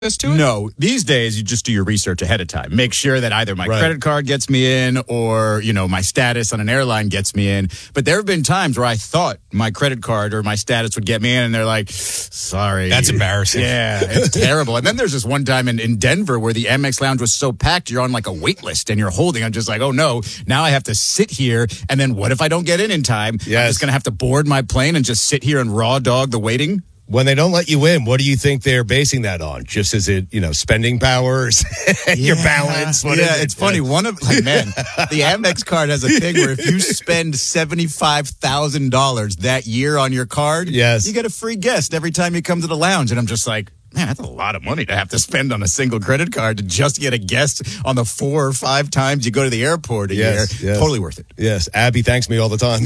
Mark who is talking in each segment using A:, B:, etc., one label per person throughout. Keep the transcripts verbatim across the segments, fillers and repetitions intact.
A: to it?
B: No. These days, you just do your research ahead of time. Make sure that either my
C: Right.
B: credit card gets me in or, you know, my status on an airline gets me in. But there have been times where I thought my credit card or my status would get me in, and they're like, sorry.
A: That's embarrassing.
B: Yeah, it's terrible. And then there's this one time in, in Denver where the Amex Lounge was so packed, you're on like a wait list and you're holding. I'm just like, oh, no. Now I have to sit here. And then what if I don't get in in time?
C: Yes.
B: I'm just going to have to board my plane and just sit here and raw dog the waiting?
C: When they don't let you in, what do you think they're basing that on? Just is it, you know, spending powers, your balance? What
B: yeah,
C: is it?
B: it's funny. One of like, man, the Amex card has a thing where if you spend seventy-five thousand dollars that year on your card,
C: Yes.
B: you get a free guest every time you come to the lounge. And I'm just like, man, that's a lot of money to have to spend on a single credit card to just get a guest on the four or five times you go to the airport a
C: Yes,
B: year.
C: yes.
B: Totally worth it.
C: Yes, Abby thanks me all the time.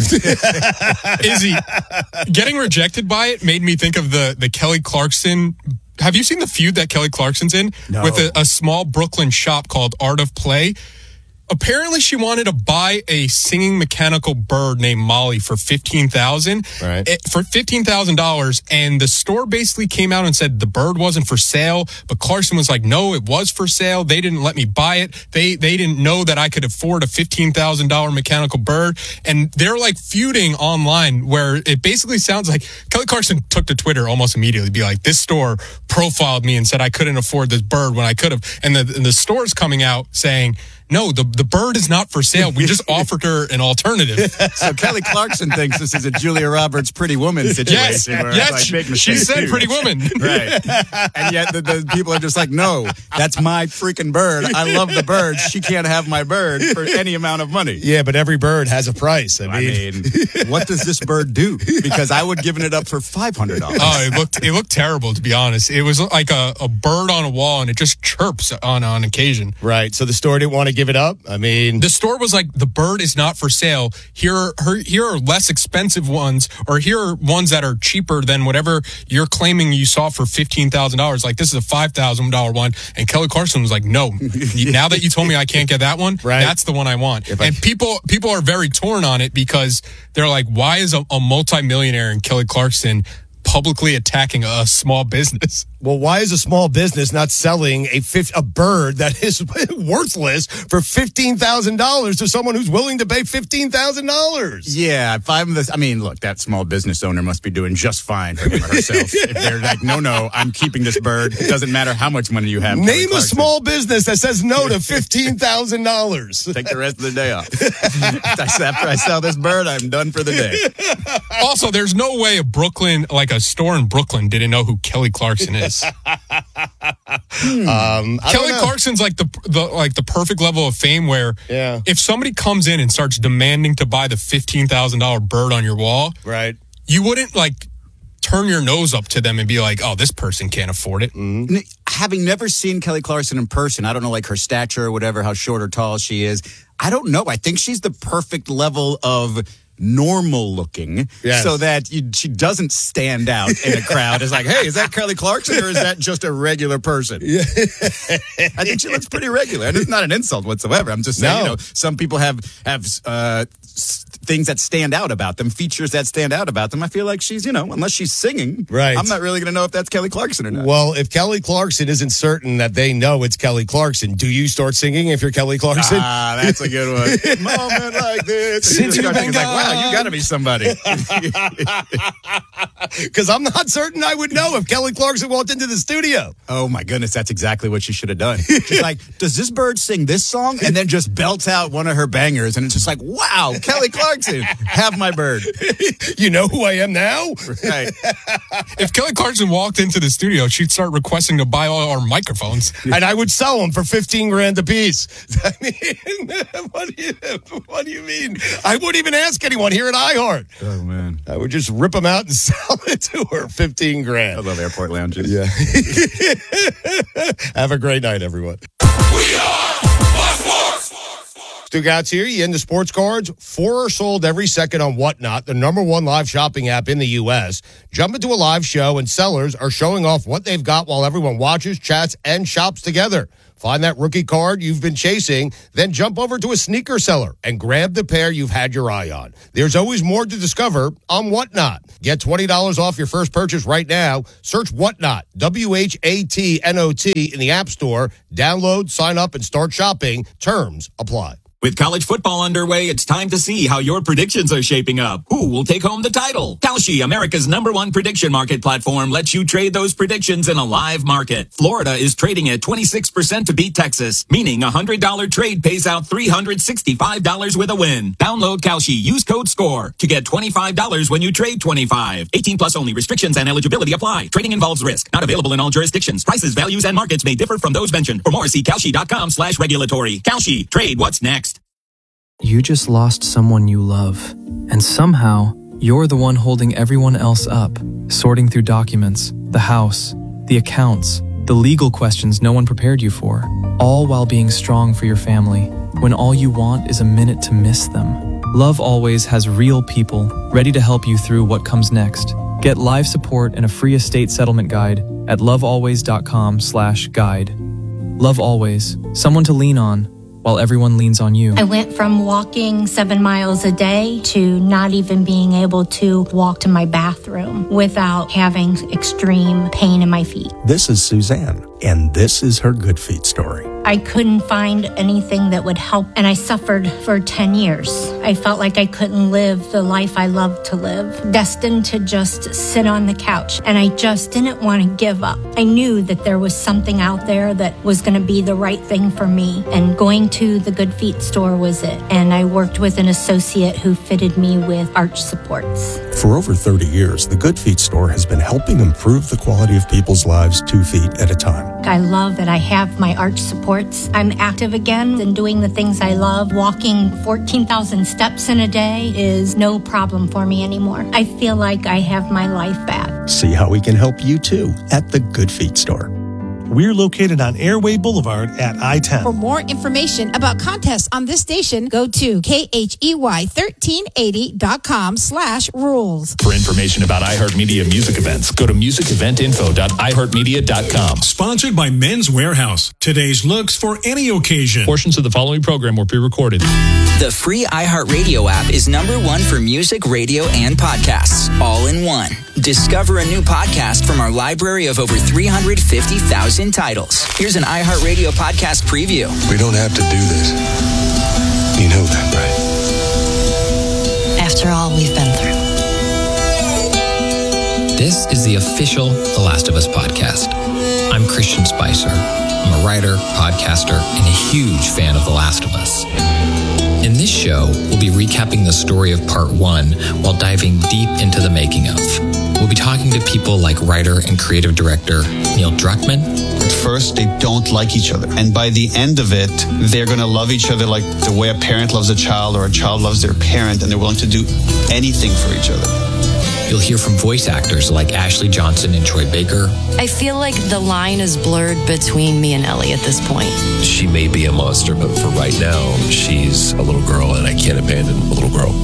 A: Izzy, getting rejected by it made me think of the, the Kelly Clarkson. Have you seen the feud that Kelly Clarkson's in?
B: No.
A: With a, a small Brooklyn shop called Art of Play? Apparently, she wanted to buy a singing mechanical bird named Molly for fifteen thousand dollars.
C: Right.
A: For fifteen thousand dollars, and the store basically came out and said the bird wasn't for sale, but Clarkson was like, no, it was for sale. They didn't let me buy it. They they didn't know that I could afford a fifteen thousand dollars mechanical bird, and they're like feuding online where it basically sounds like Kelly Clarkson took to Twitter almost immediately, be like, this store profiled me and said I couldn't afford this bird when I could have, and the, and the store's coming out saying, no, the, the bird is not for sale. We just offered her an alternative.
B: So Kelly Clarkson thinks this is a Julia Roberts Pretty Woman situation.
A: Yes,
B: where it's
A: yes,
B: like, big
A: she
B: mistake
A: said
B: too.
A: Pretty Woman.
B: Right. And yet the, the people are just like, no, that's my freaking bird. I love the bird. She can't have my bird for any amount of money.
C: Yeah, but every bird has a price. I mean,
B: I mean, what does this bird do? Because I would have given it up for five hundred dollars.
A: Oh, it looked it looked terrible, to be honest. It was like a, a bird on a wall, and it just chirps on on occasion.
C: right. So the store didn't want to give it up. I mean,
A: The store was like, the bird is not for sale. Here are her, here are less expensive ones, or here are ones that are cheaper than whatever you're claiming you saw for fifteen thousand dollars. Like, this is a five thousand dollars one. And Kelly Clarkson was like, no, now that you told me I can't get that one,
C: Right.
A: that's the one I want.
C: If I-
A: and people people are very torn on it because they're like, why is a, a multimillionaire in Kelly Clarkson publicly attacking a small business?
C: well, why is a small business not selling a fif- a bird that is worthless for fifteen thousand dollars to someone who's willing to pay fifteen thousand dollars?
B: Yeah, if I'm this, I mean, look, that small business owner must be doing just fine for him or herself. If they're like, no, no, I'm keeping this bird. It doesn't matter how much money you have. Kelly
C: Name a
B: Clarkson.
C: small business that says no to fifteen thousand dollars.
B: Take the rest of the day off. After I sell this bird, I'm done for the day.
A: Also, there's no way a Brooklyn, like a store in Brooklyn, didn't know who Kelly Clarkson is.
C: Um, I
A: Kelly
C: don't know.
A: Clarkson's like the the like the perfect level of fame where
C: Yeah.
A: if somebody comes in and starts demanding to buy the fifteen thousand dollars bird on your wall,
C: Right.
A: you wouldn't like turn your nose up to them and be like, oh, this person can't afford it.
B: N- Having never seen Kelly Clarkson in person, I don't know, like her stature or whatever, how short or tall she is. I don't know. I think she's the perfect level of normal looking,
C: Yes.
B: so that you, she doesn't stand out in a crowd. It's like, hey, is that Kelly Clarkson or is that just a regular person? Yeah. I think she looks pretty regular, and it's not an insult whatsoever. I'm just saying,
C: No.
B: you know, some people have have uh, s- things that stand out about them, features that stand out about them. I feel like she's, you know, unless she's singing,
C: Right.
B: I'm not really going to know if that's Kelly Clarkson or not.
C: Well, if Kelly Clarkson isn't certain that they know it's Kelly Clarkson, do you start singing if you're Kelly Clarkson?
B: Ah, that's a good one. Moment like this. And
A: Since
B: you just
A: you've
B: start
A: been
B: thinking, like, wow,
A: gone.
B: you got to be somebody.
C: Because I'm not certain I would know if Kelly Clarkson walked into the studio.
B: Oh, my goodness. That's exactly what she should have done. She's like, does this bird sing this song? And then just belts out one of her bangers. And it's just like, wow, Kelly Clarkson, have my bird.
C: You know who I am now?
B: Right.
A: If Kelly Clarkson walked into the studio, she'd start requesting to buy all our microphones.
C: And I would sell them for fifteen grand a piece. I mean, what do you, what do you mean? I wouldn't even ask anyone here at iHeart.
B: Oh, man.
C: I would just rip them out and sell it to her, fifteen
B: I
C: grand.
B: love airport lounges.
C: Yeah. Have a great night, everyone.
D: We are Fox Sports.
C: Stugatz here. You into sports cards? Four are sold every second on Whatnot, the number one live shopping app in the U S. Jump into a live show and sellers are showing off what they've got while everyone watches, chats, and shops together. Find that rookie card you've been chasing, then jump over to a sneaker seller and grab the pair you've had your eye on. There's always more to discover on Whatnot. Get twenty dollars off your first purchase right now. Search Whatnot, W H A T N O T, in the App Store. Download, sign up, and start shopping. Terms apply.
E: With college football underway, it's time to see how your predictions are shaping up. Who will take home the title? Kalshi, America's number one prediction market platform, lets you trade those predictions in a live market. Florida is trading at twenty-six percent to beat Texas, meaning a one hundred dollars trade pays out three hundred sixty-five dollars with a win. Download Kalshi, use code SCORE to get twenty-five dollars when you trade twenty-five dollars. eighteen plus only. Restrictions and eligibility apply. Trading involves risk. Not available in all jurisdictions. Prices, values, and markets may differ from those mentioned. For more, see Kalshi.com slash regulatory. Kalshi, trade what's next.
F: You just lost someone you love, and somehow you're the one holding everyone else up, sorting through documents, the house, the accounts, the legal questions no one prepared you for, all while being strong for your family, when all you want is a minute to miss them. Love Always has real people ready to help you through what comes next. Get live support and a free estate settlement guide at lovealways.com slash guide. Love Always, someone to lean on, while everyone leans on you.
G: I went from walking seven miles a day to not even being able to walk to my bathroom without having extreme pain in my feet.
H: This is Suzanne, and this is her Good Feet story.
G: I couldn't find anything that would help, and I suffered for ten years. I felt like I couldn't live the life I loved to live, destined to just sit on the couch, and I just didn't want to give up. I knew that there was something out there that was going to be the right thing for me, and going to the Good Feet store was it. And I worked with an associate who fitted me with arch supports.
H: For over thirty years, the Good Feet store has been helping improve the quality of people's lives two feet at a time.
G: I love that I have my arch supports. I'm active again and doing the things I love. Walking fourteen thousand steps in a day is no problem for me anymore. I feel like I have my life back.
H: See how we can help you too at the Good Feet store.
I: We're located on Airway Boulevard at I ten.
J: For more information about contests on this station, go to K H E Y thirteen eighty dot com slash rules.
K: For information about iHeartMedia music events, go to music event info dot i heart media dot com.
I: Sponsored by Men's Warehouse. Today's looks for any occasion.
K: Portions of the following program were pre-recorded.
L: The free iHeartRadio app is number one for music, radio, and podcasts, all in one. Discover a new podcast from our library of over three hundred fifty thousand titles. Here's an iHeartRadio podcast preview.
D: We don't have to do this. You know that, right?
M: After all we've been through.
N: This is the official The Last of Us podcast. I'm Christian Spicer. I'm a writer, podcaster, and a huge fan of The Last of Us. In this show, we'll be recapping the story of part one while diving deep into the making of. We'll be talking to people like writer and creative director Neil Druckmann.
O: At first, they don't like each other. And by the end of it, they're going to love each other like the way a parent loves a child or a child loves their parent, and they're willing to do anything for each other.
N: You'll hear from voice actors like Ashley Johnson and Troy Baker.
M: I feel like the line is blurred between me and Ellie at this point.
P: She may be a monster, but for right now, she's a little girl, and I can't abandon a little girl.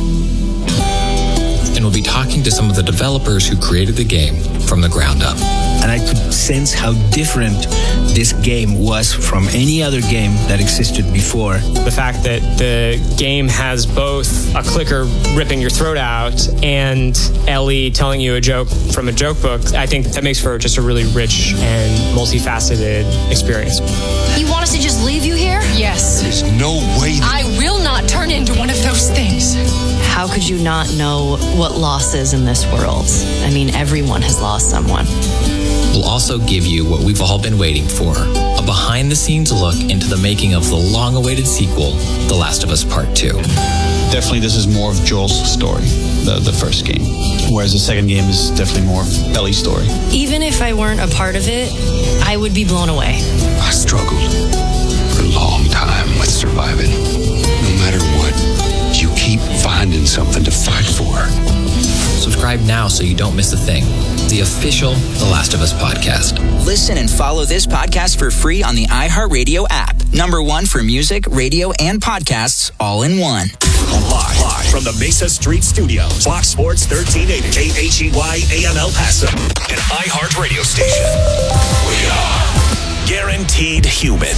N: And we'll be talking to some of the developers who created the game from the ground up.
Q: And I could sense how different this game was from any other game that existed before.
R: The fact that the game has both a clicker ripping your throat out and Ellie telling you a joke from a joke book, I think that makes for just a really rich and multifaceted experience.
S: You want us to just leave you here?
D: Yes. There's no way.
S: I will not turn into one of those things.
M: How could you not know what loss is in this world? I mean, everyone has lost someone.
N: We'll also give you what we've all been waiting for, a behind-the-scenes look into the making of the long-awaited sequel, The Last of Us Part two.
O: Definitely this is more of Joel's story, the, the first game, whereas the second game is definitely more of Ellie's story.
M: Even if I weren't a part of it, I would be blown away.
D: I struggled for a long time with surviving. No matter what, you keep finding something to fight for.
N: Subscribe now so you don't miss a thing. The official The Last of Us podcast.
L: Listen and follow this podcast for free on the iHeartRadio app. Number one for music, radio, and podcasts, all in one.
K: Live, live from the Mesa Street Studios. Fox Sports thirteen eighty, K H E Y A M El Paso, an iHeart radio station.
D: We are
K: guaranteed Guaranteed Human.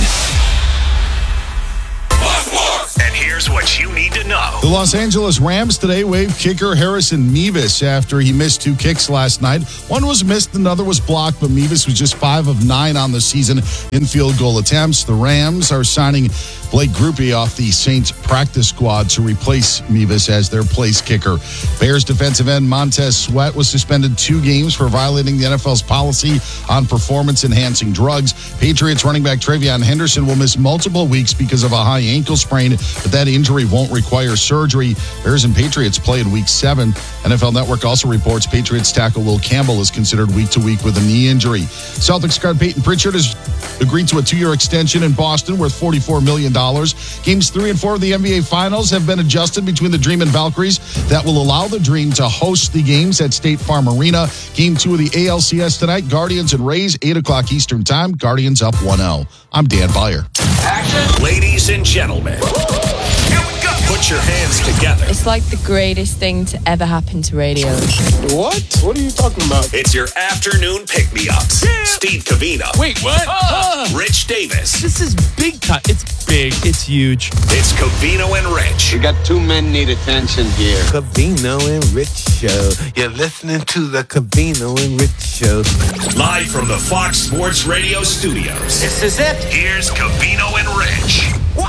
K: And here's what you need to know.
T: The Los Angeles Rams today waived kicker Harrison Mevis after he missed two kicks last night. One was missed, another was blocked, but Mevis was just five of nine on the season in field goal attempts. The Rams are signing Blake Grupe off the Saints practice squad to replace Mevis as their place kicker. Bears defensive end Montez Sweat was suspended two games for violating the N F L's policy on performance-enhancing drugs. Patriots running back Travion Henderson will miss multiple weeks because of a high ankle sprain, but that injury won't require surgery. Bears and Patriots play in week seven. N F L Network also reports Patriots tackle Will Campbell is considered week to week with a knee injury. Celtics guard Peyton Pritchard has agreed to a two-year extension in Boston worth forty-four million dollars. Games three and four of the N B A Finals have been adjusted between the Dream and Valkyries. That will allow the Dream to host the games at State Farm Arena. Game two of the A L C S tonight, Guardians and Rays, eight o'clock Eastern Time. Guardians up one oh. I'm Dan Beyer.
K: Action. Ladies and gentlemen, here we go. Put your hands together.
U: It's like the greatest thing to ever happen to radio.
K: What? What are you talking about? It's your afternoon pick-me-ups. Yeah. Steve Covino.
V: Wait, what?
K: Uh, Rich Davis.
V: This is big time. It's big. It's huge.
K: It's Covino and Rich.
W: We got two men need attention here. Covino and Rich Show. You're listening to the Covino and Rich Show.
K: Live from the Fox Sports Radio studios.
W: This is it.
K: Here's Covino and Rich.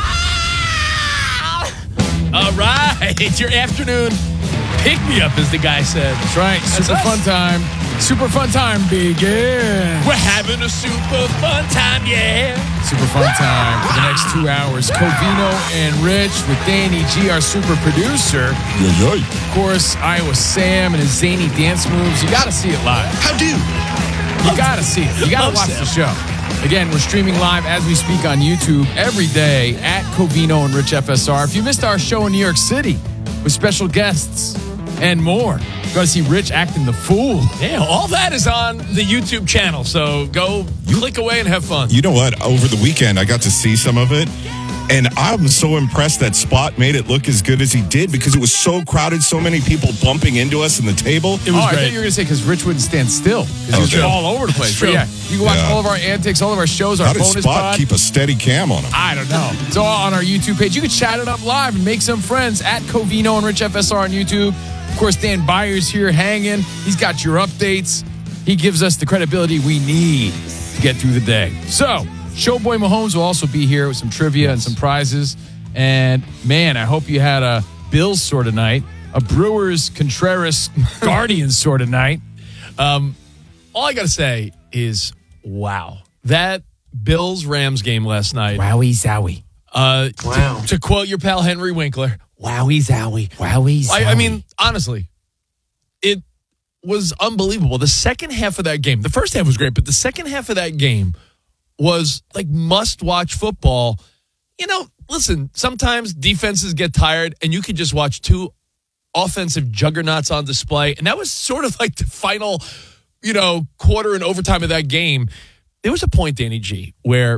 V: All right. It's your afternoon pick-me-up, as the guy said.
X: That's right. Super fun time. Super fun time begin.
V: We're having a super fun time, yeah.
X: Super fun time for the next two hours. Covino and Rich with Danny G, our super producer.
T: Yeah, yeah.
X: Of course, Iowa Sam and his zany dance moves. You got to see it live.
K: How do?
X: You got to see it. You got to watch the show. Again, we're streaming live as we speak on YouTube every day at Covino and Rich F S R. If you missed our show in New York City with special guests and more, you got to see Rich acting the fool.
V: Yeah, all that is on the YouTube channel. So go you, click away and have fun.
Y: You know what? Over the weekend, I got to see some of it. And I'm so impressed that Spot made it look as good as he did because it was so crowded, so many people bumping into us in the table.
X: It was oh, great. I thought you were going to say because Rich wouldn't stand still because he was okay. all over the place. But yeah, you can watch yeah. all of our antics, all of our shows, our
Y: How
X: bonus
Y: did Spot
X: pod.
Y: keep a steady cam on him?
X: I don't know. It's all on our YouTube page. You can chat it up live and make some friends at Covino and Rich F S R on YouTube. Of course, Dan Byers here hanging. He's got your updates. He gives us the credibility we need to get through the day. So, Showboy Mahomes will also be here with some trivia yes. and some prizes. And, man, I hope you had a Bills sort of night, a Brewers, Contreras, Guardians sort of night.
V: Um, all I got to say is, wow. That Bills-Rams game last night.
X: Wowie zowie.
V: Uh, wow. To, to quote your pal Henry Winkler,
X: wowie zowie. Wowie zowie.
V: I, I mean, honestly, it was unbelievable. The second half of that game, the first half was great, but the second half of that game was like must-watch football. You know, listen, sometimes defenses get tired and you could just watch two offensive juggernauts on display. And that was sort of like the final, you know, quarter and overtime of that game. There was a point, Danny G, where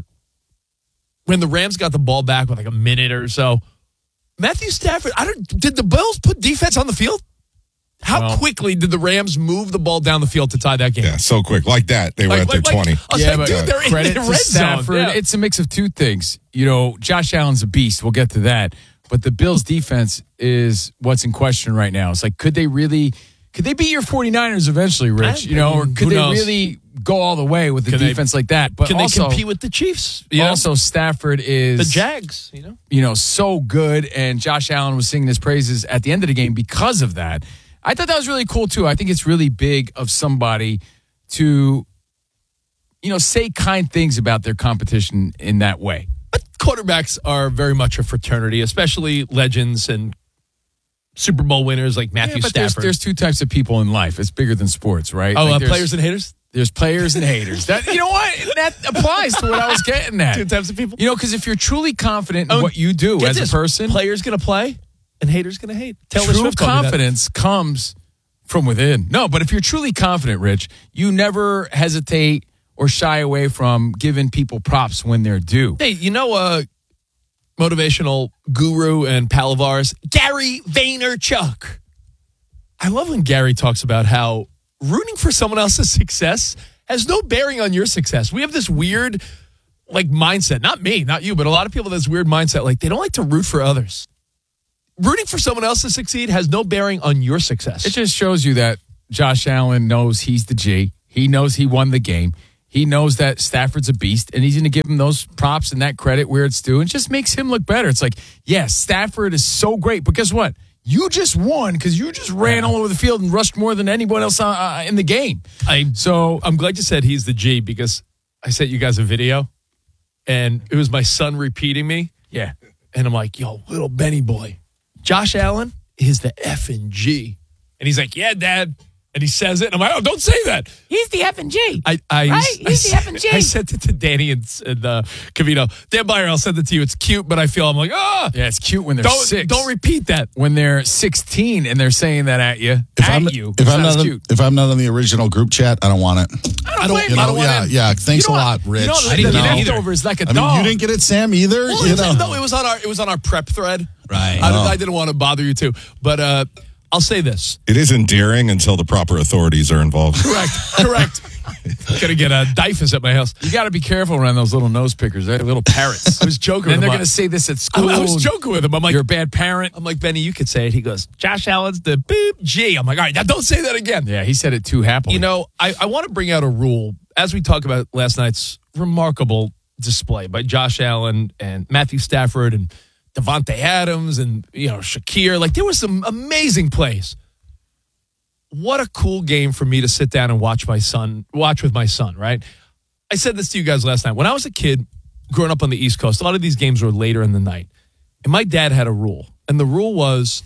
V: when the Rams got the ball back with like a minute or so, Matthew Stafford, I don't, did the Bills put defense on the field? How well, quickly did the Rams move the ball down the field to tie that game?
Y: Yeah, so quick. Like that. They
V: like,
Y: were at
V: like,
Y: their
V: like,
Y: twenty.
V: I was
X: yeah,
V: like,
X: but
V: dude, they're
X: credit
V: in the
X: to
V: red
X: Stafford.
V: zone. Yeah.
X: It's a mix of two things. You know, Josh Allen's a beast. We'll get to that. But the Bills' defense is what's in question right now. It's like, could they really, could they beat your 49ers eventually, Rich? You know, or could they really go all the way with a
V: can
X: defense
V: they,
X: like that? But
V: can
X: also,
V: they compete with the Chiefs? You
X: also,
V: know?
X: Stafford is
V: the Jags. You know,
X: you know, so good, and Josh Allen was singing his praises at the end of the game because of that. I thought that was really cool too. I think it's really big of somebody to, you know, say kind things about their competition in that way.
V: But quarterbacks are very much a fraternity, especially legends and Super Bowl winners like Matthew
X: yeah, but
V: Stafford.
X: There's, there's two types of people in life. It's bigger than sports, right?
V: Oh,
X: like
V: uh, players and haters?
X: There's players and haters. That, you know what? That applies to what I was getting at.
V: Two types of people?
X: You know, because if you're truly confident in
V: oh,
X: what you do as
V: this.
X: a person.
V: Players going to play and haters going to hate. Taylor
X: True
V: Swift
X: confidence comes from within. No, but if you're truly confident, Rich, you never hesitate or shy away from giving people props when they're due.
V: Hey, you know, uh, motivational guru and pal of ours, Gary Vaynerchuk. I love when Gary talks about how rooting for someone else's success has no bearing on your success. We have this weird like mindset. Not me, not you, but a lot of people have this weird mindset. Like they don't like to root for others. Rooting for someone else to succeed has no bearing on your success.
X: It just shows you that Josh Allen knows he's the G. He knows he won the game. He knows that Stafford's a beast, and he's going to give him those props and that credit where it's due. It just makes him look better. It's like, yes, Stafford is so great, but guess what? You just won because you just ran all over the field and rushed more than anyone else uh, in the game.
V: I,
X: so
V: I'm glad you said he's the G because I sent you guys a video, and it was my son repeating me.
X: Yeah.
V: And I'm like, yo, little Benny boy, Josh Allen is the effing G. And he's like, yeah, Dad. And he says it. And I'm like, oh, don't say that.
X: He's the F and G.
V: I, I,
X: right?
V: I,
X: He's
V: I,
X: the F and G.
V: I sent it to Danny and, and uh, Cavino. Dan Byer, I'll send it to you. It's cute, but I feel I'm like, ah.
X: Yeah, it's cute when they're
V: don't,
X: six.
V: Don't repeat that.
X: When they're sixteen and they're saying that at you,
T: If
X: at
T: I'm,
X: you.
T: if
X: it's
T: I'm
X: not as
T: not,
X: cute.
T: if I'm not on the original group chat, I don't want it.
X: I don't,
T: You know,
X: I don't want
T: yeah,
X: it.
T: yeah. Thanks
X: You
T: a
X: know
T: lot,
X: what?
T: Rich.
X: You know what?
T: You
X: The
T: know?
X: leftovers like a
T: I
X: dog.
T: mean, you didn't get it, Sam, either.
V: Well,
T: you
V: it was,
T: know.
V: no, it was on our it was on our prep thread.
X: Right.
V: I,
T: Oh.
V: I didn't want to bother you too, but uh, I'll say this.
Y: It is endearing until the proper authorities are involved.
V: Correct. Correct. Gonna get a Dyfus at my house.
X: You got to be careful around those little nose pickers. They're little parrots.
V: I was joking.
X: And
V: with
X: they're
V: him.
X: going to say this at school.
V: I, I was joking with him. I'm like,
X: you're a bad parent.
V: I'm like, Benny, you could say it. He goes, Josh Allen's the boop G. I'm like, all right, now don't say that again.
X: Yeah, he said it too happily.
V: You know, I, I want to bring out a rule as we talk about last night's remarkable display by Josh Allen and Matthew Stafford and Devontae Adams and, you know, Shakir. Like, there was some amazing plays. What a cool game for me to sit down and watch my son, watch with my son, right? I said this to you guys last night. When I was a kid growing up on the East Coast, a lot of these games were later in the night. And my dad had a rule. And the rule was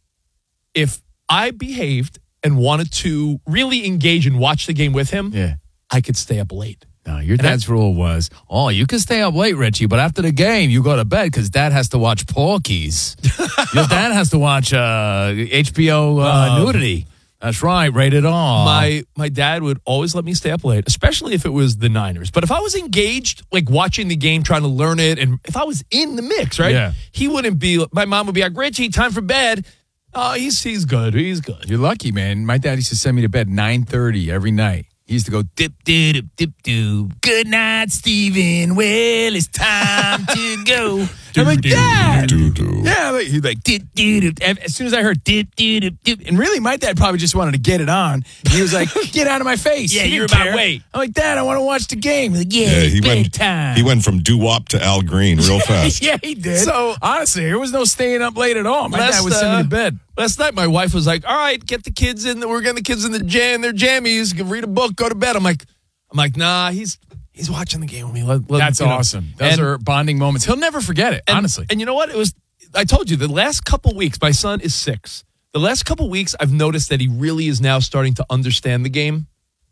V: if I behaved and wanted to really engage and watch the game with him,
X: yeah.
V: I could stay up late.
X: No, your
V: And
X: dad's rule was, oh, you can stay up late, Richie, but after the game, you go to bed because dad has to watch Porky's. Your dad has to watch uh, H B O uh,
V: Um,
X: nudity. That's right, rated R.
V: My my dad would always let me stay up late, especially if it was the Niners. But if I was engaged, like watching the game, trying to learn it, and if I was in the mix, right?
X: Yeah.
V: He wouldn't be, my mom would be like, Richie, time for bed. Oh, he's he's good. He's good.
X: You're lucky, man. My dad used to send me to bed nine thirty every night. He used to go, dip, dip, dip, dip, dip. Good night, Stephen. Well, it's time to go. I'm like, Dad. Yeah, like, he'd like, dip, dip, dip. As soon as I heard dip, dip, dip, dip. And really, my dad probably just wanted to get it on. He was like, get out of my face.
V: Yeah,
X: He
V: you're
X: didn't
V: about
X: care.
V: weight.
X: I'm like, Dad, I want to watch the game. He's like, yeah,
Y: Yeah,
X: it's
Y: he went.
X: bedtime.
Y: He went from doo-wop to Al Green real fast.
X: yeah, he did.
V: So-
X: honestly, there was no staying up late at all. My
V: Last,
X: dad would send me
V: uh,
X: to bed.
V: Last night, my wife was like, all right, get the kids in. We're getting the kids in the jam, their jammies, read a book, go to bed. I'm like, I'm like, nah, he's he's watching the game with me. Let, let,
X: That's
V: you know.
X: awesome. Those
V: And-
X: are bonding moments. He'll never forget it,
V: And,
X: honestly.
V: And you know what? It was, I told you, the last couple weeks, my son is six. The last couple weeks, I've noticed that he really is now starting to understand the game.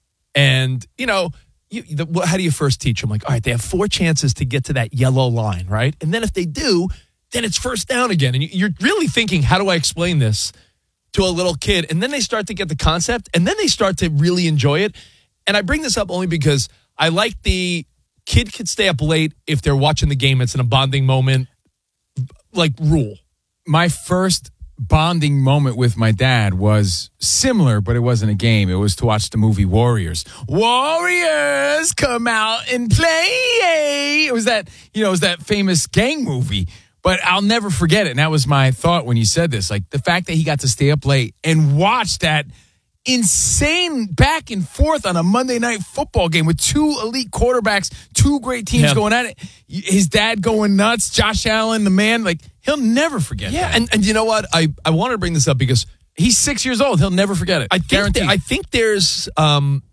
V: And, you know, you, the, how do you first teach him? Like, all right, they have four chances to get to that yellow line, right? And then if they do, then it's first down again. And you- you're really thinking, how do I explain this to a little kid? And then they start to get the concept, and then they start to really enjoy it. And I bring this up only because I like the kid could stay up late if they're watching the game. It's in a bonding moment, like rule.
X: My first bonding moment with my dad was similar, but it wasn't a game. It was to watch the movie Warriors. Warriors, come out and play. It was that, you know, it was that famous gang movie. But I'll never forget it. And that was my thought when you said this. Like the fact that he got to stay up late and watch that insane back and forth on a Monday night football game with two elite quarterbacks, two great teams
V: Yeah.
X: going at it. His dad going nuts, Josh Allen, the man, like he'll never forget
V: Yeah,
X: that.
V: and, and you know what? I, I wanted to bring this up because
X: He's six years old. He'll never forget it.
V: I think
X: Guaranteed.
V: that, I think there's um,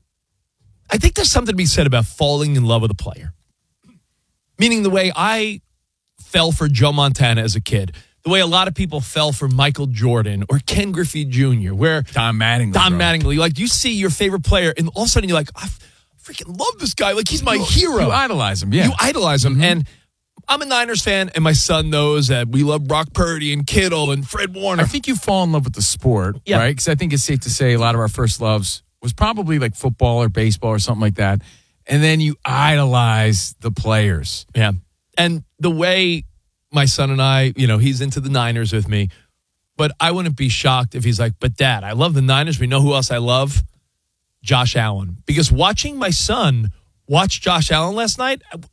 V: I think there's something to be said about falling in love with a player. Meaning the way I fell for Joe Montana as a kid, the way a lot of people fell for Michael Jordan or Ken Griffey Junior, where
X: Don Mattingly.
V: Don
X: bro.
V: Mattingly, like you see your favorite player, and all of a sudden you're like, I freaking love this guy. Like he's my
X: You-
V: hero.
X: You idolize him, yeah.
V: You idolize him. And I'm a Niners fan, and my son knows that we love Brock Purdy and Kittle and Fred Warner.
X: I think you fall in love with the sport,
V: Yeah.
X: right? Because I think it's safe to say a lot of our first loves was probably like football or baseball or something like that. And then you idolize the players.
V: Yeah. And the way my son and I, you know, he's into the Niners with me, but I wouldn't be shocked if he's like, but Dad, I love the Niners. We know who else I love? Josh Allen. Because watching my son watch Josh Allen last night,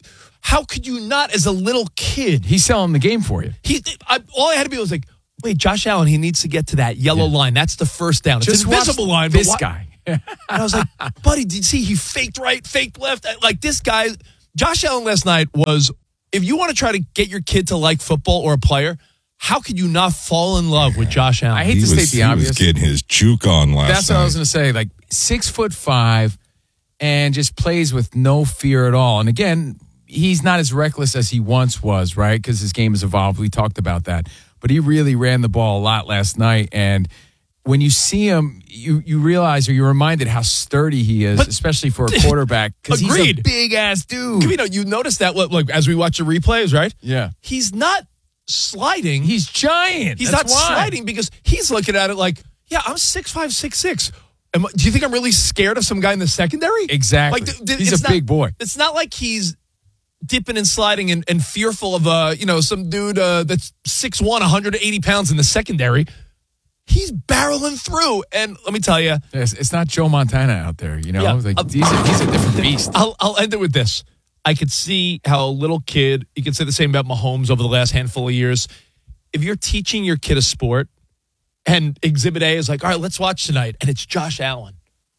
V: how could you not, as a little kid?
X: He's selling the game for you.
V: He, I, all I had to be was like, wait, Josh Allen, he needs to get to that yellow yeah. line. That's the first down. It's
X: Just
V: an invisible line.
X: This
V: but
X: guy.
V: And I was like, buddy, did you see he faked right, faked left? Like this guy, Josh Allen last night was, if you want to try to get your kid to like football or a player, how could you not fall in love with Josh Allen?
X: I hate
Y: he
X: to
Y: was,
X: state the
Y: he
X: obvious.
Y: was getting his juke on last
X: That's
Y: night.
X: what I was going to say. Like six foot five and just plays with no fear at all. And again, he's not as reckless as he once was, right? Because his game has evolved. We talked about that. But he really ran the ball a lot last night. And when you see him, you you realize or you're reminded how sturdy he is, but, especially for a quarterback. Because he's a big-ass dude.
V: You know, you notice that like as we watch the replays, right?
X: Yeah.
V: He's not sliding.
X: He's giant.
V: He's
X: That's
V: not
X: why.
V: sliding because he's looking at it like, yeah, I'm six five, six six. Am, do you think I'm really scared of some guy in the secondary?
X: Exactly.
V: Like, th- th-
X: he's a
V: not,
X: big boy.
V: It's not like he's dipping and sliding and, and fearful of, uh, you know, some dude uh, that's six one, one hundred eighty pounds in the secondary. He's barreling through. And let me tell you.
X: It's, it's not Joe Montana out there, you know?
V: Yeah,
X: like,
V: uh,
X: he's, a, he's a different beast.
V: I'll, I'll end it with this. I could see how a little kid, you could say the same about Mahomes over the last handful of years. If you're teaching your kid a sport and Exhibit A is like, all right, let's watch tonight, and it's Josh Allen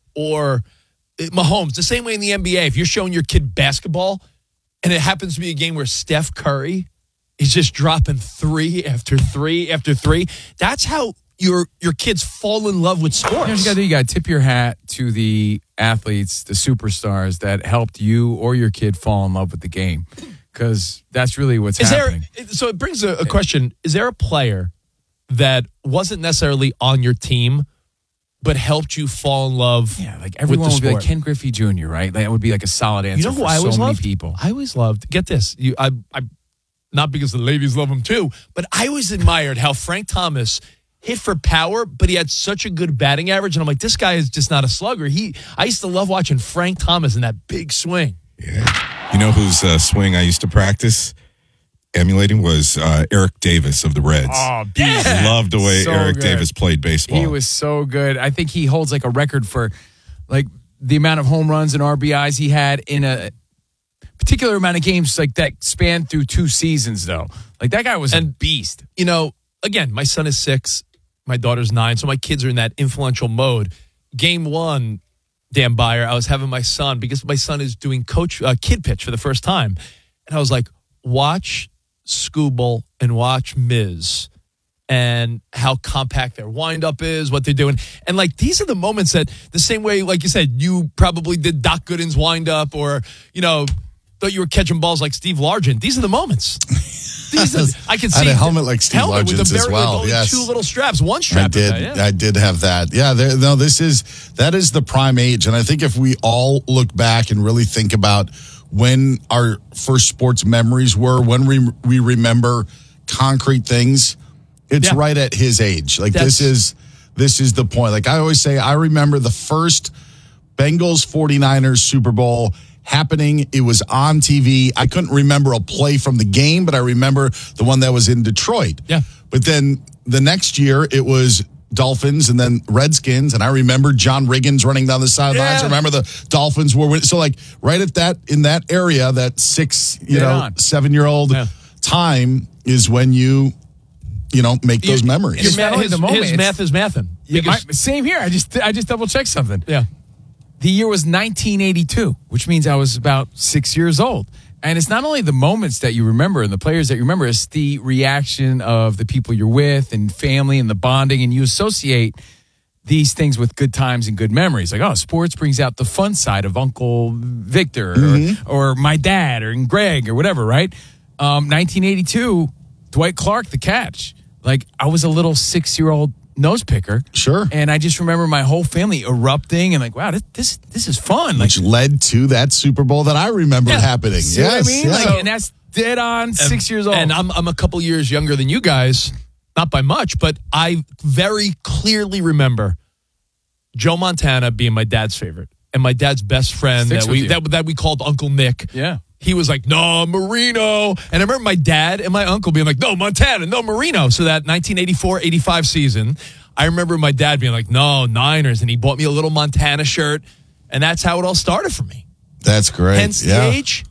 V: or Mahomes, the same way in the N B A. If you're showing your kid basketball and it happens to be a game where Steph Curry is just dropping three after three after three, that's how your your kids fall in love with sports.
X: You know what you got to do? You got to tip your hat to the athletes, the superstars that helped you or your kid fall in love with the game, because that's really what's
V: is
X: happening.
V: There, so it brings a, a question. Is there a player that wasn't necessarily on your team but helped you fall in love?
X: Yeah, like everyone
V: with the
X: would be like
V: sport?
X: Ken Griffey Junior, right? Like, that would be like a solid answer
V: You know who
X: for
V: I
X: so
V: always
X: many
V: loved?
X: people.
V: I always loved, get this, you, I, I, not because the ladies love him too, but I always admired how Frank Thomas hit for power, but he had such a good batting average. And I'm like, this guy is just not a slugger. He, I used to love watching Frank Thomas in that big swing.
Y: Yeah. You know whose uh, swing I used to practice emulating was uh, Eric Davis of the Reds.
X: Oh,
V: yeah.
Y: Loved the way
X: So
Y: Eric
X: good.
Y: Davis played baseball.
X: He was so good. I think he holds like a record for like the amount of home runs and R B Is he had in a particular amount of games like that spanned through two seasons, though. Like, that guy was
V: And-
X: a beast.
V: You know, again, my son is six, my daughter's nine, so my kids are in that influential mode. Game one, Dan Byer, I was having my son, because my son is doing coach uh, kid pitch for the first time. And I was like, watch Scooble and watch Miz and how compact their windup is, what they're doing. And, like, these are the moments that, the same way, like you said, you probably did Doc Gooden's windup or, you know, thought you were catching balls like Steve Largent. These are the moments. These are, I can see.
T: I had a helmet like Steve
V: helmet with
T: Largent's
V: the
T: as
V: very-
T: well,
V: with only
T: yes.
V: two little straps, one strap.
T: I did.
V: in that, yeah.
T: I did have that. Yeah. There, no, this is that is the prime age, and I think if we all look back and really think about when our first sports memories were, when we we remember concrete things, it's
V: Yeah.
T: right at his age. Like
V: That's-
T: this is this is the point. Like I always say, I remember the first Bengals forty-niners Super Bowl happening. It was on T V. I couldn't remember a play from the game, but I remember the one that was in Detroit.
V: Yeah.
T: But then the next year it was Dolphins and then Redskins. And I remember John Riggins running down the sidelines.
V: Yeah.
T: I remember the Dolphins were winning. So like right at that, in that area, that six, you
X: Dead
T: know,
X: on.
T: seven year old
V: Yeah.
T: time is when you, you know, make those
V: You-
T: memories.
X: It's
V: His,
X: not only
V: his,
X: the moment,
V: his
X: it's-
V: math is mathin'.
X: Yeah, my,
V: Because-
X: same here. I just I just double checked something.
V: yeah.
X: The year was nineteen eighty-two, which means I was about six years old. And it's not only the moments that you remember and the players that you remember, it's the reaction of the people you're with and family and the bonding. And you associate these things with good times and good memories. Like, oh, sports brings out the fun side of Uncle Victor
T: Mm-hmm.
X: or, or my dad or Greg or whatever, right? Um, nineteen eighty-two, Dwight Clark, the catch. Like, I was a little six-year-old nose picker.
T: Sure.
X: And I just remember my whole family erupting and like, wow, this this, this is fun. Like,
T: Which led to that Super Bowl that I remember
V: Yeah.
T: happening.
X: see
T: yes.
X: what I mean?
T: yeah.
X: Like, and that's dead on six years old.
V: And I'm I'm a couple years younger than you guys, not by much, but I very clearly remember Joe Montana being my dad's favorite and my dad's best friend
X: Sticks
V: that
X: with
V: we
X: you.
V: that, that we called Uncle Nick.
X: Yeah.
V: He was like, no, Marino. And I remember my dad and my uncle being like, no, Montana, no, Marino. So that nineteen eighty-four eighty-five season, I remember my dad being like, no, Niners. And he bought me a little Montana shirt. And that's how it all started for me.
T: That's great.
V: Hence
T: yeah.
V: the age,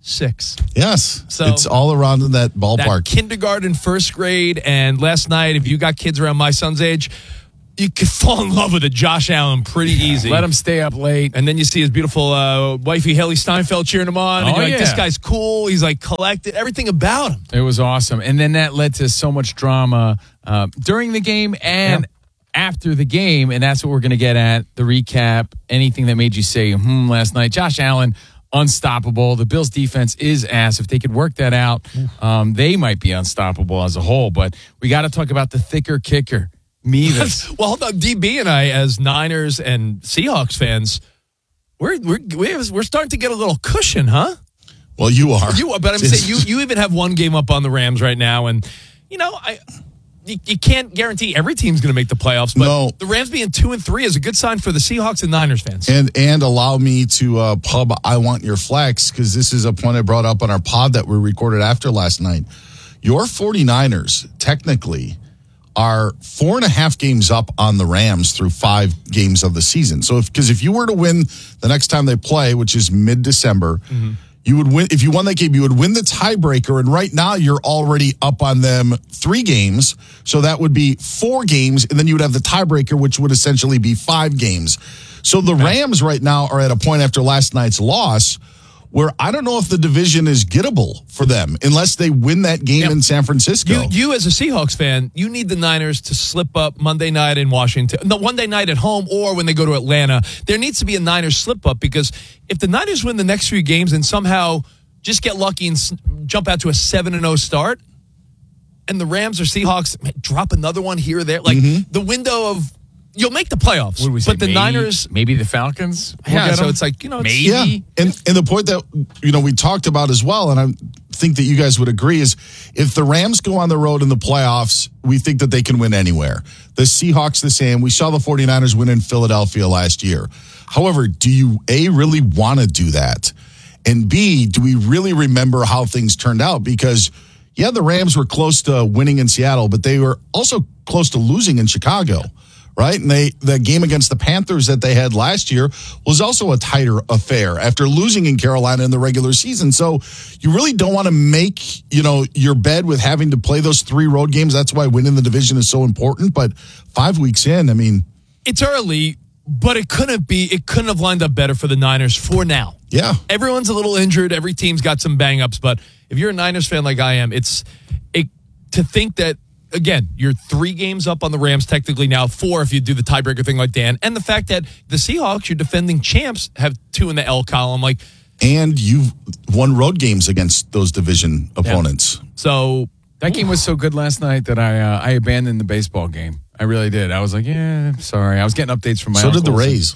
V: six.
T: Yes.
V: So
T: it's all around in that ballpark.
V: That kindergarten, first grade, and last night, if you got kids around my son's age, you could fall in love with a Josh Allen pretty yeah, easy.
X: Let him stay up late.
V: And then you see his beautiful uh, wifey, Haley Steinfeld, cheering him on. And
X: oh,
V: you're like,
X: yeah.
V: this guy's cool. He's like collected. Everything about him.
X: It was awesome. And then that led to so much drama uh, during the game and yeah. after the game. And that's what we're going to get at, the recap, anything that made you say, hmm, last night. Josh Allen, unstoppable. The Bills defense is ass. If they could work that out, um, they might be unstoppable as a whole. But we got to talk about the thicker kicker. Mevis.
V: Well, hold on. D B and I, as Niners and Seahawks fans, we're we're we're starting to get a little cushion, huh?
T: Well, you are.
V: You are, but I'm saying you you even have one game up on the Rams right now, and you know I. You, you can't guarantee every team's going to make the playoffs, but
T: no.
V: the Rams being two and three is a good sign for the Seahawks and Niners fans.
T: And and allow me to uh, pub I Want Your Flex, because this is a point I brought up on our pod that we recorded after last night. Your 49ers, technically, are four and a half games up on the Rams through five games of the season. So, if because if you were to win the next time they play, which is mid-December, mm-hmm. you would win. If you won that game, you would win the tiebreaker. And right now, you're already up on them three games. So that would be four games, and then you would have the tiebreaker, which would essentially be five games. So the Rams right now are at a point after last night's loss where I don't know if the division is gettable for them unless they win that game yep. in San Francisco.
V: You, you, as a Seahawks fan, you need the Niners to slip up Monday night in Washington. No, Monday night at home or when they go to Atlanta. There needs to be a Niners slip up, because if the Niners win the next few games and somehow just get lucky and s- jump out to a seven and oh start, and the Rams or Seahawks drop another one here or there, like mm-hmm. the window of you'll make the playoffs.
X: What do we say?
V: But the
X: maybe,
V: Niners,
X: maybe the Falcons. We'll
V: yeah, so
X: them.
V: it's like, you know,
X: maybe.
T: Yeah. And and the point that you know we talked about as well, and I think that you guys would agree, is if the Rams go on the road in the playoffs, we think that they can win anywhere. The Seahawks the same. We saw the 49ers win in Philadelphia last year. However, do you A, really want to do that? And B, do we really remember how things turned out? Because yeah, the Rams were close to winning in Seattle, but they were also close to losing in Chicago. Right? And they the game against the Panthers that they had last year was also a tighter affair after losing in Carolina in the regular season. So you really don't want to make, you know, your bed with having to play those three road games. That's why winning the division is so important. But five weeks in, I mean,
V: it's early, but it couldn't be, it couldn't have lined up better for the Niners for now.
T: Yeah.
V: Everyone's a little injured. Every team's got some bang ups. But if you're a Niners fan like I am, it's it, to think that, again, you're three games up on the Rams, technically now four if you do the tiebreaker thing like Dan. And the fact that the Seahawks, your defending champs, have two in the L column. Like,
T: and you've won road games against those division opponents.
V: Yeah. So
X: that game was so good last night that I uh, I abandoned the baseball game. I really did. I was like, yeah, sorry. I was getting updates from my
T: So did the Rays.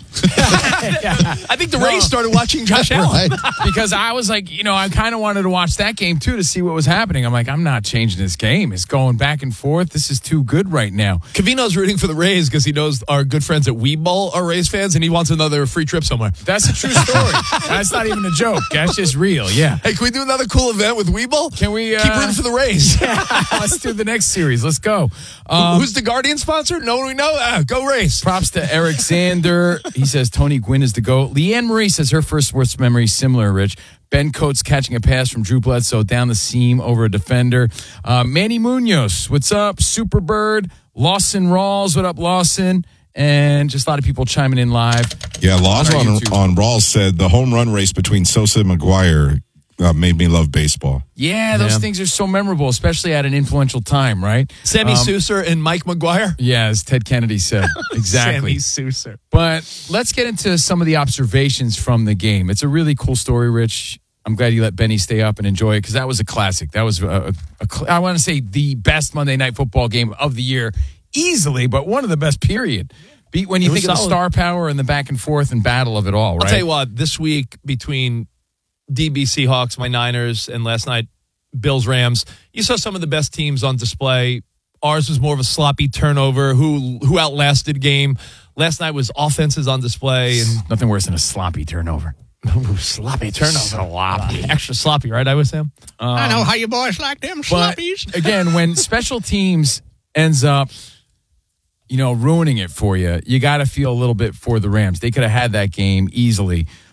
V: yeah. I think the no. Rays started watching Josh Allen.
X: Right. Because I was like, you know, I kind of wanted to watch that game, too, to see what was happening. I'm like, I'm not changing this game. It's going back and forth. This is too good right now.
V: Cavino's rooting for the Rays because he knows our good friends at Weeball are Rays fans, and he wants another free trip somewhere.
X: That's a true story. That's not even a joke. That's just real, yeah.
V: Hey, can we do another cool event with Weeball?
X: Can we? Uh,
V: Keep rooting for the Rays.
X: Yeah, let's do the next series. Let's go. Um,
V: Who's the Guardian sponsor? No one we know? Ah, go Rays.
X: Props to Eric Zander. He says Tony Gwynn is the GOAT. Leanne Marie says her first sports memory is similar, Rich. Ben Coates catching a pass from Drew Bledsoe down the seam over a defender. Uh, Manny Munoz, what's up? Superbird. Lawson Rawls, what up, Lawson? And just a lot of people chiming in live.
Y: Yeah, Laws on, on, on Rawls said the home run race between Sosa and McGuire uh, made me love baseball.
X: Yeah, those
V: yeah.
X: things are so memorable, especially at an influential time, right?
V: Sammy
X: um,
V: Souser and Mike McGuire?
X: Yeah, as Ted Kennedy said. Exactly.
V: Sammy Souser.
X: But let's get into some of the observations from the game. It's a really cool story, Rich. I'm glad you let Benny stay up and enjoy it because that was a classic. That was, a, a, a, I want to say, the best Monday Night Football game of the year, easily, but one of the best, period. Be, when you think of the star power and the back and forth and battle of it all, right?
V: I'll tell you what, this week between D B Seahawks, my Niners, and last night Bills Rams, you saw some of the best teams on display. Ours was more of a sloppy turnover. Who who outlasted game? Last night was offenses on display, and
X: nothing worse than a sloppy turnover.
V: Ooh, sloppy turnover. Sloppy. Extra sloppy, right? I was Sam.
X: Um,
V: I know how you boys like them sloppies.
X: Again, when special teams ends up, you know, ruining it for you, you got to feel a little bit for the Rams. They could have had that game easily.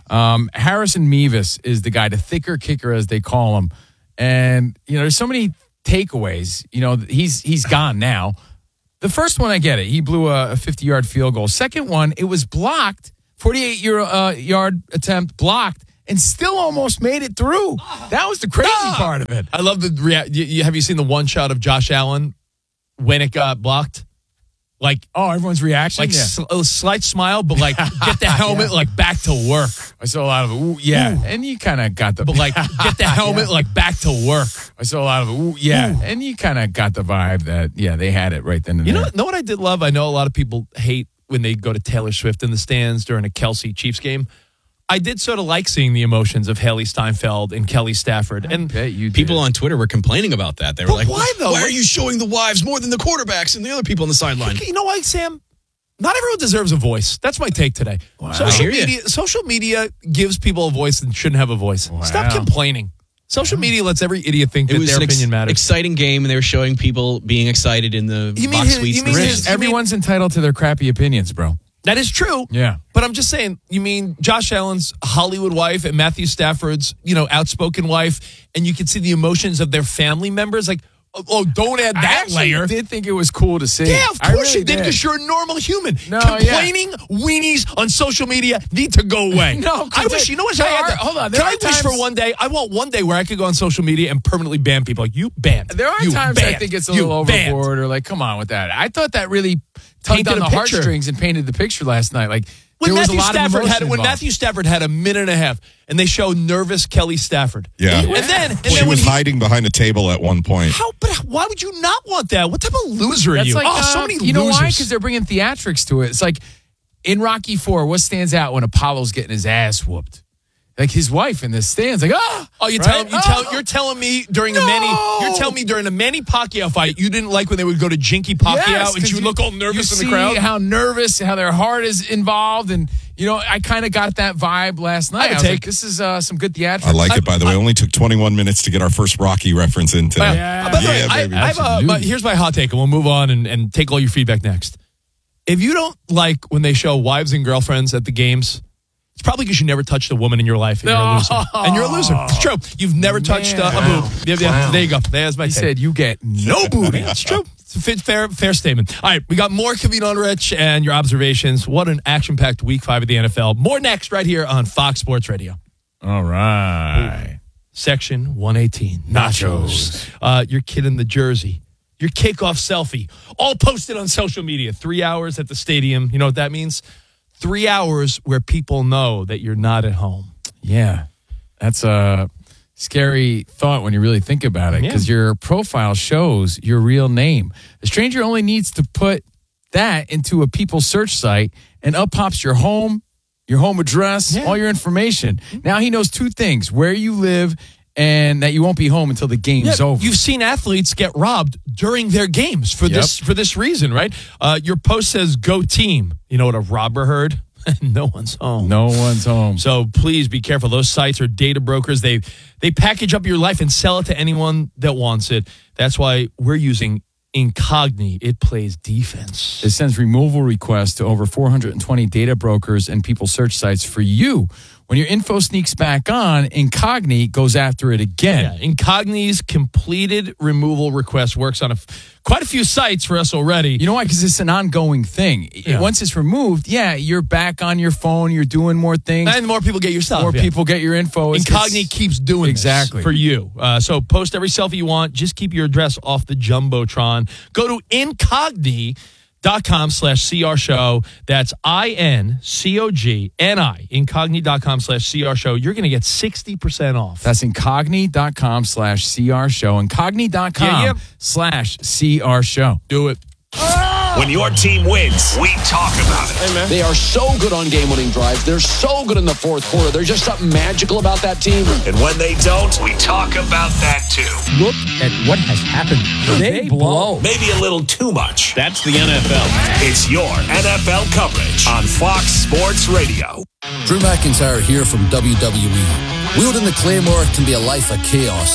X: Um, Harrison Mevis is the guy, the thicker kicker, as they call him. And, you know, there's so many takeaways. You know, he's he's gone now. The first one, I get it. He blew a fifty-yard field goal. Second one, it was blocked, forty-eight-yard attempt, blocked, and still almost made it through. That was the crazy
V: Ah!
X: part of it.
V: I love the rea- you, you, have you seen the one shot of Josh Allen when it got blocked? Like,
X: oh, everyone's reaction?
V: Like
X: Yeah.
V: sl- a slight smile, but like get the helmet
X: Yeah.
V: like back to work.
X: I saw a lot of it. Ooh, yeah.
V: Ooh.
X: And you kind of got the...
V: But like get the helmet
X: Yeah.
V: like back to work.
X: I saw a lot of it. Ooh, yeah.
V: Ooh.
X: And you kind of got the vibe that, yeah, they had it right then and
V: You
X: there.
V: know, know what I did love? I know a lot of people hate when they go to Taylor Swift in the stands during a Kelsey Chiefs game. I did sort of like seeing the emotions of Haley Steinfeld and Kelly Stafford. And
A: people on Twitter were complaining about that. They were
V: But
A: like,
V: why, though?
A: Why are you showing the wives more than the quarterbacks and the other people on the sideline?
V: You know what, Sam? Not everyone deserves a voice. That's my take today.
A: Wow.
V: Social
A: I hear ya.
V: media, social media gives people a voice that shouldn't have a voice. Stop complaining. Social media lets every idiot think
A: It
V: that
A: was
V: their
A: an ex-
V: opinion matters.
A: exciting game, and they were showing people being excited in the
V: You mean
A: box
V: his-
A: suites.
V: you
A: and
V: mean
A: the
V: his-
A: stands.
X: Everyone's entitled to their crappy opinions, bro.
V: That is true.
X: Yeah.
V: But I'm just saying, you mean Josh Allen's Hollywood wife and Matthew Stafford's, you know, outspoken wife, and you can see the emotions of their family members. Like, oh, oh, don't add
X: I
V: that
X: actually
V: layer.
X: did think it was cool to see.
V: Yeah, of
X: I
V: course
X: really
V: you did,
X: did.
V: because you're a normal human.
X: No,
V: Complaining weenies on social media need to go away.
X: No, 'cause
V: I wish,
X: there-
V: you know what?
X: there
V: I had
X: are-
V: that-
X: hold on, there
V: Can I
X: are
V: wish for
X: times-
V: one day? I want one day where I could go on social media and permanently ban people. Like, you banned.
X: There are
V: You
X: times I
V: banned.
X: think it's a
V: You
X: little
V: banned.
X: overboard or like, come on with that. I thought that really tugged
V: Painted
X: on the
V: a picture.
X: heartstrings and painted the picture last night. Like,
V: When
X: there was
V: Matthew
X: a lot
V: Stafford
X: of
V: had
X: emotion
V: when
X: involved.
V: Matthew Stafford had a minute and a half, and they show nervous Kelly Stafford.
Y: Yeah.
V: And then, and
Y: she
V: then when
Y: was
V: he,
Y: hiding behind a table at one point.
V: how? But why would you not want that? What type of loser are
X: That's
V: you?
X: like,
V: oh, so
X: uh,
V: many
X: you know
V: losers.
X: why? Because they're bringing theatrics to it. It's like in Rocky Four, what stands out when Apollo's getting his ass whooped? Like his wife in the stands, like, ah!
V: Oh, you
X: right?
V: tell you
X: Oh.
V: tell you're telling me during a Manny you're telling me during a Manny Pacquiao fight you didn't like when they would go to Jinky Pacquiao
X: Yes,
V: and
X: 'cause
V: she would
X: you-
V: look all
X: you
V: nervous in
X: see
V: the crowd.
X: how nervous, how their heart is involved, and you know, I kind of got that vibe last night.
V: I
X: I,
V: would
X: was
V: take-
X: like, this is uh, some good theatrics.
Y: I like it, by the way. It only took twenty-one minutes to get our first Rocky reference in today.
V: Uh, by the way,
Y: Yeah,
V: I,
Y: baby.
V: I have a, my, here's my hot take, and we'll move on and, and take all your feedback next. If you don't like when they show wives and girlfriends at the games, it's probably because you never touched a woman in your life, and you're a loser. And you're a loser. It's true. You've never touched a, a boob. Yeah, yeah, there you go. There's my
X: He
V: take.
X: said, "You get no booby."
V: It's true. It's a fit- fair, fair statement. All right, we got more Covino and Rich and your observations. What an action-packed week five of the N F L. More next right here on Fox Sports Radio.
X: All right.
V: Section one eighteen. Nachos. Uh, your kid in the jersey. Your kickoff selfie. All posted on social media. Three hours at the stadium. You know what that means? Three hours where people know that you're not at home.
X: Yeah, that's a scary thought when you really think about it, because
V: Yeah.
X: your profile shows your real name. A stranger only needs to put that into a people search site, and up pops your home, your home address, all your information. Now he knows two things: where you live and that you won't be home until the game's
V: Yeah,
X: over.
V: You've seen athletes get robbed during their games for
X: Yep.
V: this for this reason, right? Uh, your post says "Go Team." You know what a robber heard? No one's home.
X: No one's home.
V: So please be careful. Those sites are data brokers. They they package up your life and sell it to anyone that wants it. That's why we're using Incogni. It plays defense.
X: It sends removal requests to over four hundred twenty data brokers and people search sites for you. When your info sneaks back on, Incogni goes after it again.
V: Yeah, Incogni's completed removal request works on a, quite a few sites for us already.
X: You know why? Because it's an ongoing thing.
V: Yeah.
X: Once it's removed, yeah, you're back on your phone. You're doing more things.
V: And the more people get your stuff.
X: more
V: yeah.
X: people get your info. It's-
V: Incogni
X: it's-
V: keeps doing
X: Exactly.
V: this for you. Uh, so post every selfie you want. Just keep your address off the Jumbotron. Go to Incogni. Dot com slash CR show. That's I N C O G N I. Incogni.com slash CR show. You're going to get sixty percent off.
X: That's incogni.com slash CR show. Incogni.com
V: Yeah, yeah.
X: slash CR show.
V: Do it.
K: When your team wins, we talk about it.
B: They are so good on game-winning drives. They're so good in the fourth quarter. There's just something magical about that team.
K: And when they don't, we talk about that too.
X: Look at what has happened. They blow.
K: Maybe a little too much. That's the N F L. It's your N F L coverage on Fox Sports Radio.
C: Drew McIntyre here from W W E. Wielding the Claymore can be a life of chaos.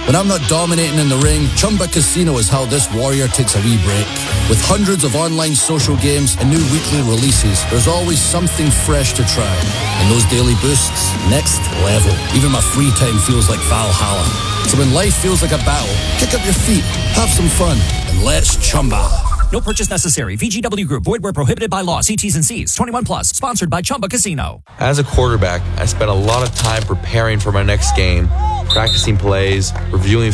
C: When I'm not dominating in the ring, Chumba Casino is how this warrior takes a wee break. With hundreds of online social games and new weekly releases, there's always something fresh to try. And those daily boosts, next level. Even my free time feels like Valhalla. So when life feels like a battle, kick up your feet, have some fun, and let's Chumba.
E: No purchase necessary. V G W Group. Void where prohibited by law. See T's and C's. twenty-one plus. Sponsored by Chumba Casino.
F: As a quarterback, I spent a lot of time preparing for my next game, practicing plays, reviewing